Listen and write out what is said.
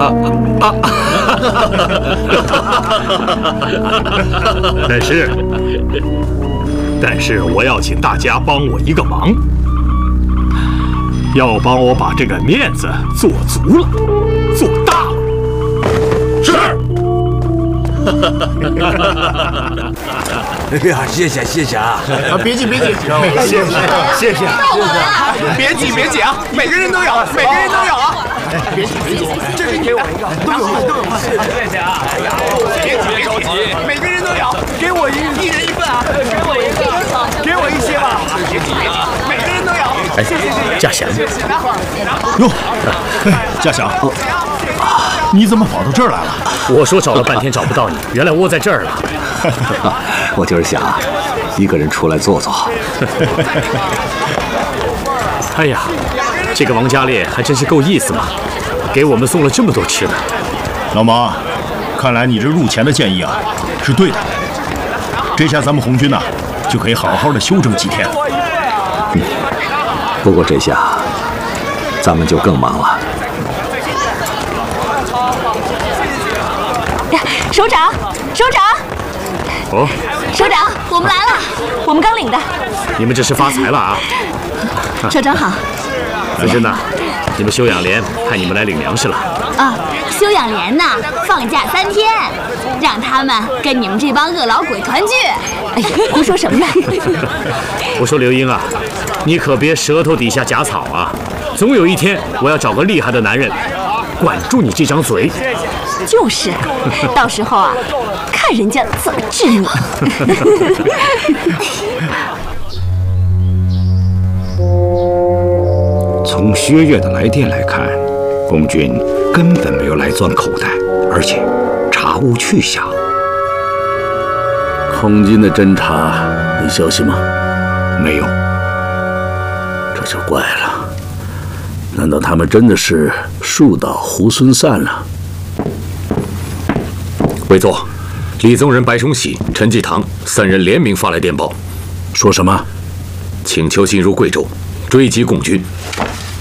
但是我要请大家帮我一个忙，要帮我把这个面子做足了，做大了。是。 哎呀，谢谢啊！ 别急，谢谢。别急啊！每个人都有啊！别急，这个给我一个，都有。谢谢啊！别着急，每个人都有，给我一人一份啊！给我一些吧！别急，每个人都有。 谢谢。嘉祥， 哟，嘉祥，你怎么跑到这儿来了？ 我说找了半天找不到你，原来窝在这儿了。 我就是想一个人出来坐坐。 哎呀，这个王家烈还真是够意思嘛，给我们送了这么多吃的。 老毛，看来你这入前的建议啊是对的。这下咱们红军呐就可以好好的休整几天。 不过这下咱们就更忙了。 首长， 哦， 首长，我们来了，我们刚领的。 你们这是发财了啊！ 首长好。 子珍呐，你们休养连派你们来领粮食了。 啊，休养连呐，放假3天，让他们跟你们这帮恶老鬼团聚。哎呀，胡说什么呢？ 我说刘英啊，你可别舌头底下夹草啊！总有一天我要找个厉害的男人管住你这张嘴。 就是，到时候啊，看人家怎么治你。 从薛岳的来电来看，共军根本没有来钻口袋，而且查无去向。 空军的侦察，你消息吗？ 没有。 这就怪了，难道他们真的是树倒猢狲散了？ 委座，李宗仁、白崇禧、陈济棠3人联名发来电报， 说什么？ 请求进入贵州，追击共军。